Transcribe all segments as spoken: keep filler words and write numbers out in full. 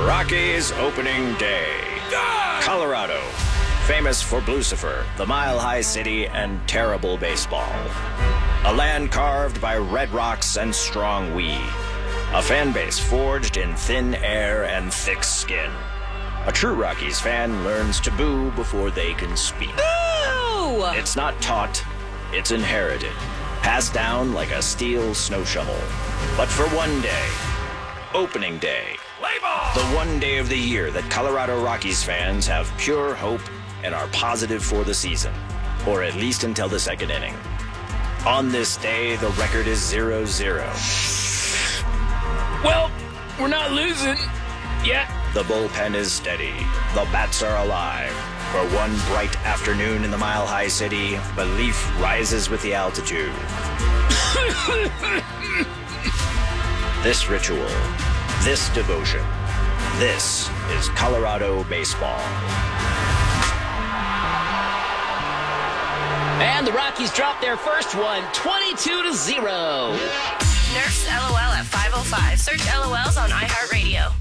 Rockies opening day. Colorado, famous for Blucifer, the mile-high city, and terrible baseball. A land carved by red rocks and strong weed. A fan base forged in thin air and thick skin. A true Rockies fan learns to boo before they can speak. Boo! It's not taught, it's inherited. Passed down like a steel snow shovel. But for one day, opening day, the one day of the year that Colorado Rockies fans have pure hope and are positive for the season, or at least until the second inning. On this day, the record is zero zero. Well, we're not losing yet. The bullpen is steady. The bats are alive. For one bright afternoon in the Mile High City, belief rises with the altitude. This ritual, this devotion, this is Colorado baseball. And the Rockies drop their first one, twenty-two to zero. Nerf's LOL at five oh five. Search L O Ls on iHeartRadio.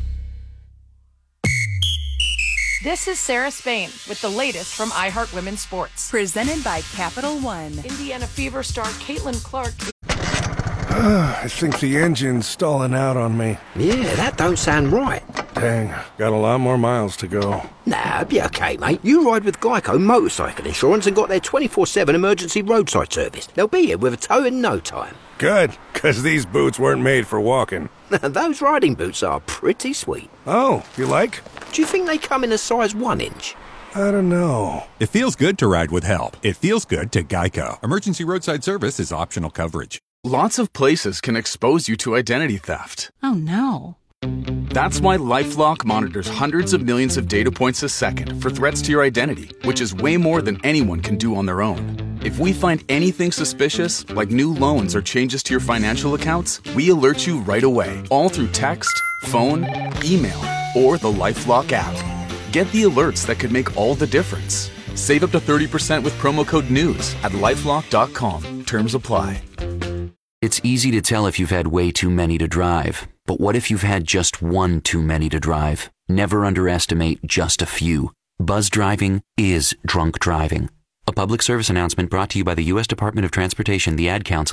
This is Sarah Spain with the latest from iHeart Women's Sports. Presented by Capital One. Indiana Fever star Caitlin Clark. I think the engine's stalling out on me. Yeah, that don't sound right. Dang, got a lot more miles to go. Nah, be okay, mate. You ride with Geico Motorcycle Insurance and got their twenty-four seven emergency roadside service. They'll be here with a tow in no time. Good, because these boots weren't made for walking. Those riding boots are pretty sweet. Oh, you like? Do you think they come in a size one inch? I don't know. It feels good to ride with help. It feels good to Geico. Emergency roadside service is optional coverage. Lots of places can expose you to identity theft. Oh, no. That's why LifeLock monitors hundreds of millions of data points a second for threats to your identity, which is way more than anyone can do on their own. If we find anything suspicious, like new loans or changes to your financial accounts, we alert you right away, all through text, phone, email, or the LifeLock app. Get the alerts that could make all the difference. Save up to thirty percent with promo code NEWS at lifelock dot com. Terms apply. It's easy to tell if you've had way too many to drive. But what if you've had just one too many to drive? Never underestimate just a few. Buzz driving is drunk driving. A public service announcement brought to you by the U S Department of Transportation, the Ad Council,